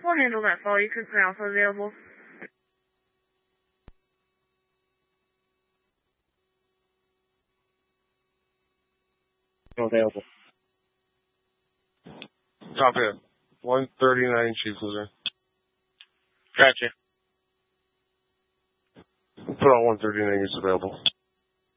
We'll handle that for you. Cooper Alpha available. Available. Copy it. 139 Chief Loser. Gotcha. Put on 139 is available.